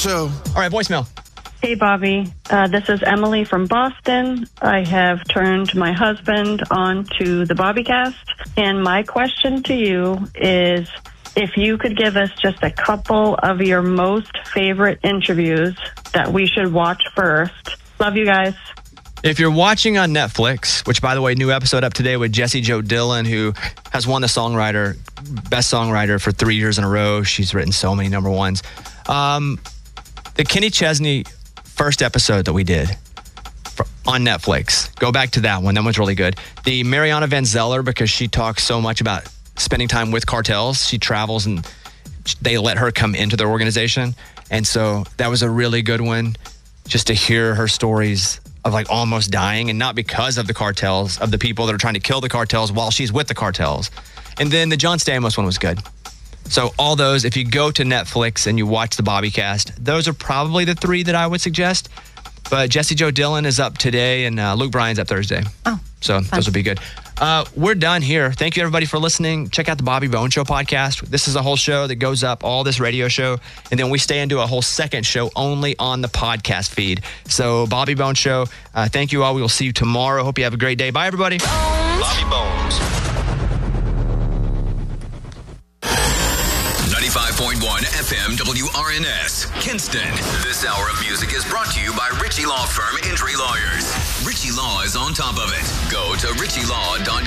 show. All right, voicemail. Hey, Bobby. This is Emily from Boston. I have turned my husband on to the Bobbycast, and my question to you is if you could give us just a couple of your most favorite interviews that we should watch first. Love you guys. If you're watching on Netflix, which, by the way, new episode up today with Jessie Jo Dillon, who has won the Best Songwriter for 3 years in a row. She's written so many number ones. The Kenny Chesney first episode that we did on Netflix. Go back to that one. That one's really good. The Mariana Van Zeller, because she talks so much about spending time with cartels. She travels and they let her come into their organization. And so that was a really good one, just to hear her stories of like almost dying, and not because of the cartels, of the people that are trying to kill the cartels while she's with the cartels. And then the John Stamos one was good. So all those, if you go to Netflix and you watch the Bobbycast, those are probably the three that I would suggest. But Jessie Jo Dillon is up today, and Luke Bryan's up Thursday. Oh, so fun. Those will be good. We're done here. Thank you, everybody, for listening. Check out the Bobby Bone Show podcast. This is a whole show that goes up, all this radio show, and then we stay and do a whole second show only on the podcast feed. So Bobby Bone Show, thank you all. We will see you tomorrow. Hope you have a great day. Bye, everybody. Bobby Bones. 95.1 FM WRNS, Kinston. This hour of music is brought to you by Ritchie Law Firm Injury Lawyers. Ritchie Law is on top of it. Go to ritchielaw.com.